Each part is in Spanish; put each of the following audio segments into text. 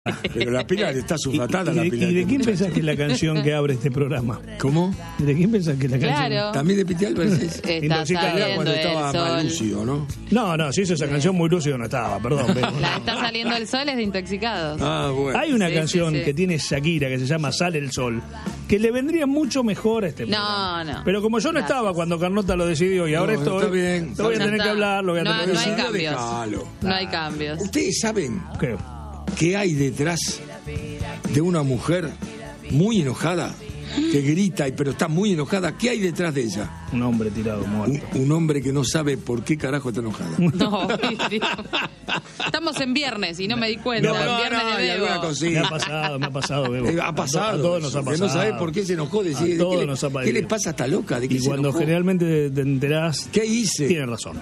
Pero la pila está sulfatada. ¿Y de quién pensás que es la canción que abre este programa? ¿Cómo? ¿De quién pensás que es la canción? Claro. También de Piti Álvarez. Está saliendo cuando el estaba sol. más lúcido, ¿no? No, si hizo esa canción muy lúcido no estaba, perdón. Pero... La está saliendo el sol es de Intoxicados. Ah, bueno. Hay una canción sí. que tiene Shakira que se llama Sale el Sol, que le vendría mucho mejor a este programa. No. Pero como yo no Gracias. estaba cuando Carlota lo decidió y ahora No, estoy, está bien. lo voy a Ya tener está. que hablar, lo voy a tener que No hay decir. cambios. Déjalo. No hay cambios. ¿Ustedes saben ¿Qué? qué hay detrás de una mujer muy enojada? Que grita, pero está muy enojada. ¿Qué hay detrás de ella? Un hombre tirado muerto. Un hombre que no sabe por qué carajo está enojada. No, estamos en viernes y no me di cuenta. No, viernes y de alguna Bebo. cosita. Me ha pasado, Bebo. Ha pasado. A todos nos ha Que pasado. no sabés por qué se enojó. Decís, A todos ¿qué, nos ha pasado. ¿Qué le pasa a esta loca? ¿De qué Y se cuando enojó? generalmente te enterás, ¿Qué hice? tienes razón.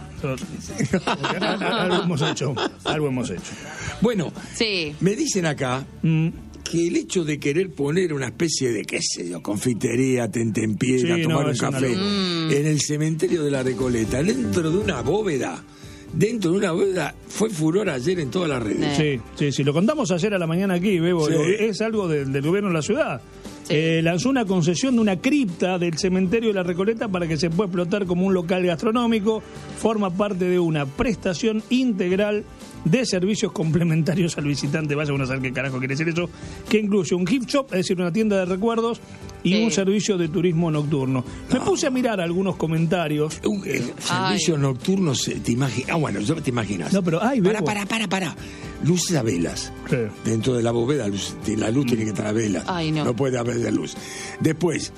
Algo hemos hecho. Bueno, Sí. me dicen acá que el hecho de querer poner una especie de, qué sé yo, confitería, tentempié, a Sí, tomar no, un es una café en el cementerio de la Recoleta, dentro de una bóveda, fue furor ayer en todas las redes. Sí, lo contamos ayer a la mañana aquí, Bebo. Sí. Es algo del gobierno de la ciudad. Sí. Lanzó una concesión de una cripta del cementerio de la Recoleta para que se pueda explotar como un local gastronómico. Forma parte de una prestación integral de servicios complementarios al visitante. Vaya uno a saber qué carajo quiere decir eso. Que incluye un gift shop, es decir, una tienda de recuerdos, y Sí. un servicio de turismo nocturno. Me puse a mirar algunos comentarios. Servicio nocturno, te imaginas. Bueno, yo te imaginas. No, pero hay, Bebo. Para. Luces a velas. Sí. Dentro de la bóveda, la luz tiene que estar a velas. Ay, no. No puede haber de luz. Después,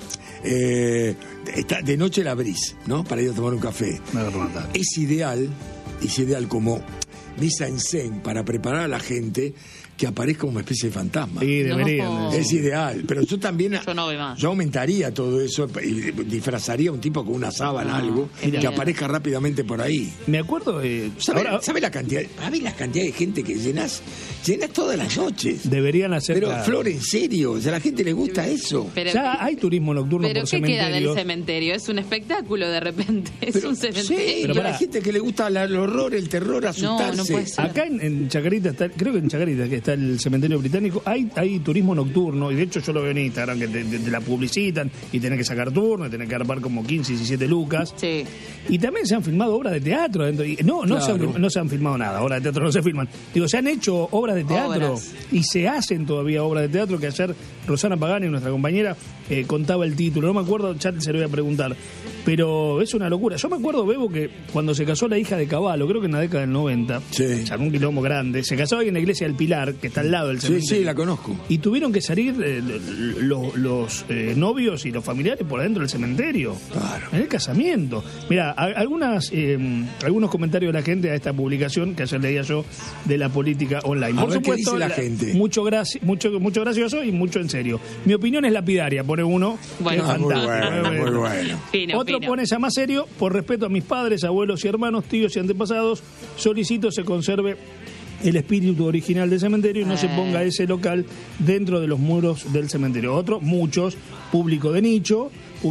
de noche la brisa, ¿no? Para ir a tomar un café. Me va a rematar. Es ideal como mise en scène para preparar a la gente que aparezca como una especie de fantasma. Sí, deberían. No. Es ideal, pero yo también Yo no voy más. yo aumentaría todo eso y disfrazaría a un tipo con una sábana, algo, qué que bien. aparezca rápidamente por ahí. Me acuerdo, ¿Sabe la cantidad de gente que llenas todas las noches? deberían hacer... Pero claro. Flor, en serio, a la gente le gusta eso. Pero, Ya hay turismo nocturno ¿pero por qué queda del cementerios. cementerio? Es un espectáculo de repente. Es Pero, un sí, cementerio. Pero a la pará. gente que le gusta el horror, el terror, asustarse. no puede ser. Acá en Chacarita está, creo que en Chacarita que está el cementerio británico, hay turismo nocturno, y de hecho yo lo veo en Instagram que te la publicitan y tenés que sacar turno, y tenés que armar como 15, 17 lucas. Sí. Y también se han filmado obras de teatro adentro. No Claro. se han filmado nada, obras de teatro no se filman. Digo, se han hecho obras de teatro Obras. y se hacen todavía obras de teatro, que ayer Rosana Pagani, nuestra compañera, contaba el título. No me acuerdo, ya se lo voy a preguntar. Pero es una locura. Yo me acuerdo, Bebo, que cuando se casó la hija de Cavallo, creo que en la década del 90, Sí. sacó un quilombo grande, se casó ahí en la iglesia del Pilar, que está al lado del Sí, cementerio. sí, la conozco. Y tuvieron que salir los novios y los familiares por adentro del cementerio. Claro. En el casamiento. Mira, algunos comentarios de la gente a esta publicación que ayer leía yo de la política online. A ver, ¿qué dice la gente? Mucho gracioso y mucho en serio. Mi opinión es lapidaria, pone uno. Bueno. que es Muy fantástico. bueno, muy bueno. Fino, Otro fino. pone ya más serio: por respeto a mis padres, abuelos y hermanos, tíos y antepasados, solicito se conserve el espíritu original del cementerio y no se ponga ese local dentro de los muros del cementerio. Otro, muchos, público de nicho,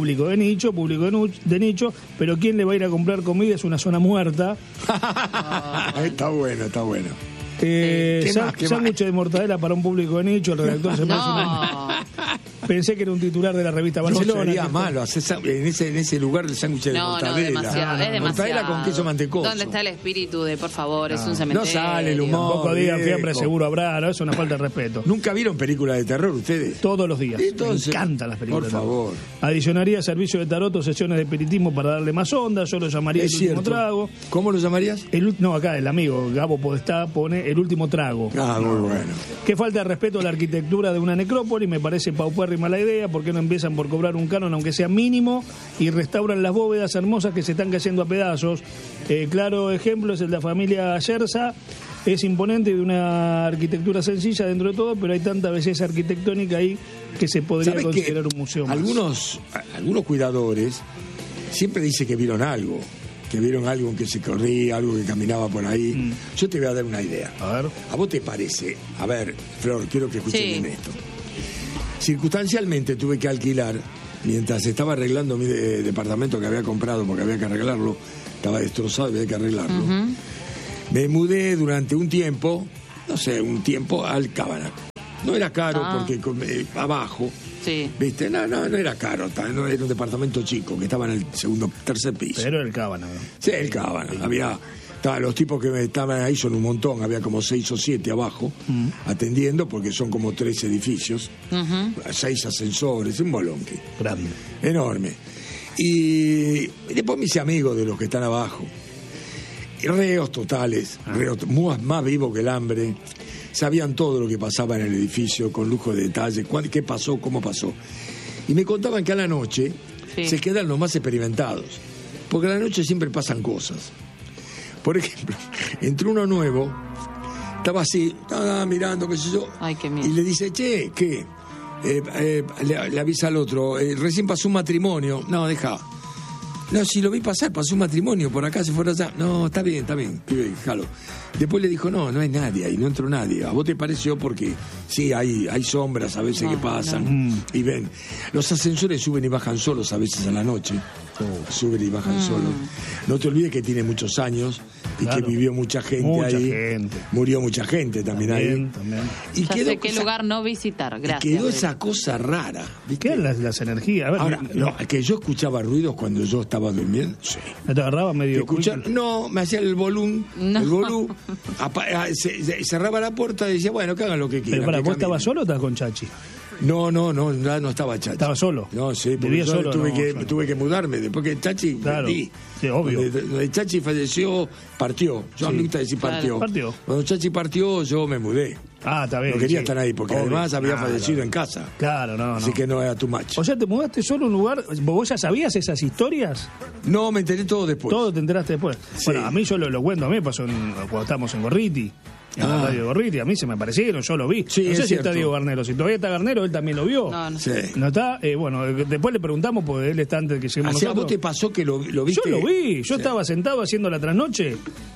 pero ¿quién le va a ir a comprar comida? Es una zona muerta. Está bueno. ¿Qué más? Sándwich de mortadela para un público de nicho, el redactor se No. Pensé que era un titular de la revista No Barcelona. sería malo hacer en ese lugar el sándwich de No, mortadela. demasiado. Es demasiado. Mortadela con queso mantecoso. ¿Dónde está el espíritu de, por favor, es un cementerio? No sale el Un humor. poco digan viejo. fiambre, seguro habrá, ¿no? Es una falta de respeto. ¿Nunca vieron películas de terror ustedes? Todos los días. Entonces, Me encantan las películas. por de terror. favor. Adicionaría servicio de tarot o sesiones de espiritismo para darle más onda. Yo lo llamaría Es el último cierto. trago. ¿Cómo lo llamarías? No, acá el amigo Gabo Podestá pone el último trago. Ah, muy bueno. Qué falta de respeto a la arquitectura de una necrópolis. Me parece paupérrima la idea. ¿Por qué no empiezan por cobrar un canon, aunque sea mínimo, y restauran las bóvedas hermosas que se están cayendo a pedazos? Claro ejemplo es el de la familia Yerza. Es imponente, de una arquitectura sencilla dentro de todo, pero hay tanta belleza arquitectónica ahí que se podría ¿Sabes considerar que un museo más. algunos cuidadores siempre dicen que vieron algo que se corría, algo que caminaba por ahí? Yo te voy a dar una idea. A ver. ¿A vos te parece? A ver, Flor, quiero que escuchen Sí. bien esto. Circunstancialmente tuve que alquilar, mientras estaba arreglando mi departamento que había comprado, porque había que arreglarlo, estaba destrozado y había que arreglarlo. Me mudé durante un tiempo no sé, un tiempo al Cábana. No era caro porque abajo, Sí. ¿viste? No era caro, no era un departamento chico que estaba en el tercer piso. Pero el Cábana, ¿no? Sí, el Cábana. Los tipos que estaban ahí son un montón, había como 6 o 7 abajo atendiendo porque son como 3 edificios, 6 ascensores, un bolonqui. Grande. Enorme. Y después me hice amigo de los que están abajo. Reos totales, reos más vivos que el hambre. Sabían todo lo que pasaba en el edificio, con lujo de detalle, qué pasó, cómo pasó. Y me contaban que a la noche se quedan los más experimentados, porque a la noche siempre pasan cosas. Por ejemplo, entró uno nuevo, estaba así, mirando, qué sé yo, Ay, qué miedo. y le dice, che, ¿qué? Le avisa al otro, recién pasó un matrimonio. No, deja. No, si lo vi pasar, pasó un matrimonio por acá, se fueron allá. No, está bien, pibe, déjalo. Después le dijo, no hay nadie ahí, no entró nadie. ¿A vos te pareció? Porque sí, hay sombras a veces que pasan y ven. Los ascensores suben y bajan solos a veces a la noche. Suben y bajan solos. No te olvides que tiene muchos años y que vivió mucha gente ahí. Murió mucha gente también ahí. Y ya sé qué lugar no visitar, gracias. Quedó esa cosa rara. ¿Viste? ¿Qué es las energías? A ver, ahora, que yo escuchaba ruidos cuando yo estaba durmiendo. Sí. ¿No te agarraba medio? No, me hacía el volum. El volum. Cerraba la puerta y decía, bueno, que hagan lo que quieran. Pero ¿vos estabas solo o estabas con Chachi? No estaba Chachi. ¿Estaba solo? No, sí, porque solo, tuve que mudarme después que Chachi. Claro, sí, obvio. Donde Chachi falleció, partió. Yo a mí me gusta decir partió. Cuando Chachi partió, yo me mudé. Ah, está bien. No quería estar ahí, porque además había fallecido en casa. Claro, Así que no era too much. O sea, ¿te mudaste solo a un lugar? ¿Vos ya sabías esas historias? No, me enteré todo después. ¿Todo te enteraste después? Sí. Bueno, a mí yo lo cuento, a mí me pasó cuando estábamos en Gorriti. En la radio de Gorriti, a mí se me aparecieron, yo lo vi. Sí, no sé si está Diego Garnero, si todavía está Garnero, él también lo vio. No. Sí. ¿No está? Bueno, después le preguntamos, porque él está antes de que lleguemos nosotros. ¿A vos nosotros. te pasó que lo viste? Yo lo vi, yo estaba sentado haciendo la trasnoche.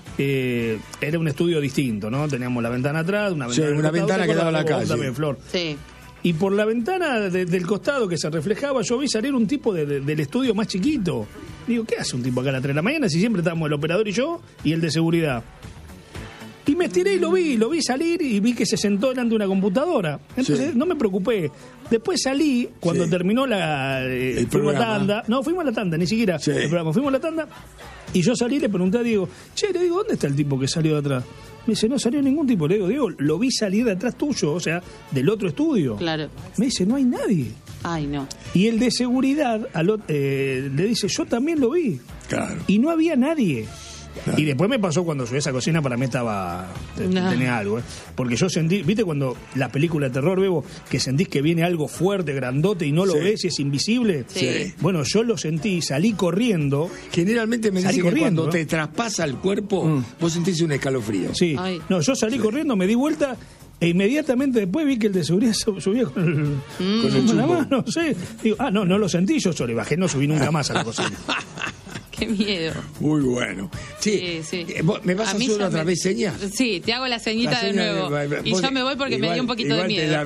Era un estudio distinto, ¿no? Teníamos la ventana atrás, una ventana que daba a la calle. También, Flor. Sí. Y por la ventana del costado que se reflejaba, yo vi salir un tipo del estudio más chiquito. Digo, ¿qué hace un tipo acá a las 3 de la mañana si siempre estábamos el operador y yo y el de seguridad? Y me estiré y lo vi salir y vi que se sentó delante de una computadora. Entonces no me preocupé. Después salí, cuando terminó el fuimos a la tanda. No, fuimos a la tanda, ni siquiera el programa. Fuimos a la tanda y yo salí y le pregunté a Diego, le digo, ¿dónde está el tipo que salió de atrás? Me dice, no salió ningún tipo. Le digo, Diego, lo vi salir de atrás tuyo, o sea, del otro estudio. Claro. Me dice, no hay nadie. Ay, no. Y el de seguridad le dice, yo también lo vi. Claro. Y no había nadie. Claro. Y después me pasó cuando subí a esa cocina, para mí tenía algo, porque yo sentí, ¿viste cuando la película de terror, Bebo, que sentís que viene algo fuerte, grandote y no lo ves y es invisible? Sí. Bueno, yo lo sentí, salí corriendo. Generalmente me dicen que cuando te traspasa el cuerpo, vos sentís un escalofrío. Sí. Ay. No, yo salí corriendo, me di vuelta e inmediatamente después vi que el de seguridad subía con la mano, no sé. Digo, no lo sentí, yo le bajé, no subí nunca más a la cocina. Qué miedo. Muy bueno. Sí. ¿Me vas a hacer otra vez señas? Sí, te hago la ceñita de nuevo. Y yo me voy porque me dio un poquito de miedo.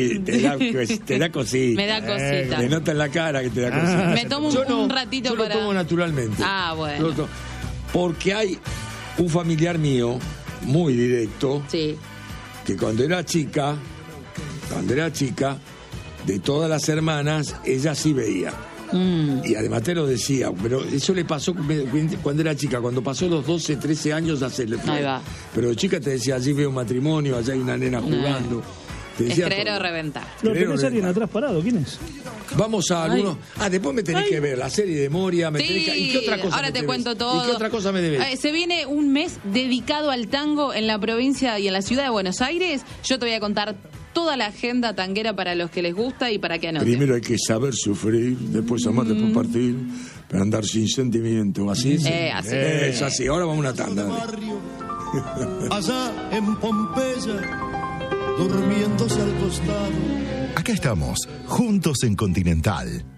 Te da cosita. Me da cosita. Te nota en la cara que te da cosita. Me tomo un ratito para... Yo lo tomo naturalmente. Ah, bueno. Porque hay un familiar mío, muy directo, que cuando era chica, de todas las hermanas, ella sí veía. Y además te lo decía, pero eso le pasó cuando era chica, cuando pasó los 12, 13 años ya se le fue. Ahí va. Pero de chica te decía, allí veo un matrimonio, allá hay una nena jugando. Te decía es creer o reventar. No, tenés a alguien atrás parado, ¿quién es? Vamos a algunos. Después me tenés que ver la serie de Moria. ¿Y qué otra cosa? Ahora te cuento todo. ¿Y qué otra cosa me debes? Se viene un mes dedicado al tango en la provincia y en la ciudad de Buenos Aires. Yo te voy a contar toda la agenda tanguera para los que les gusta y para que anoten. Primero hay que saber sufrir, después amar, después partir, pero andar sin sentimiento. ¿Así es? Así. Es así. Ahora vamos a una tanda. Allá en Pompeya, durmiéndose al costado. Acá estamos, juntos en Continental.